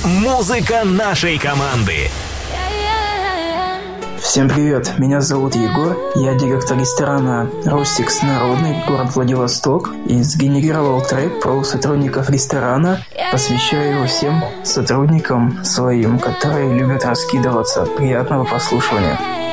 Музыка нашей команды. Всем привет, меня зовут Егор, я директор ресторана «Ростикс Народный», город Владивосток, и сгенерировал трек про сотрудников ресторана, посвящаю его всем сотрудникам своим, которые любят раскидываться. Приятного прослушивания.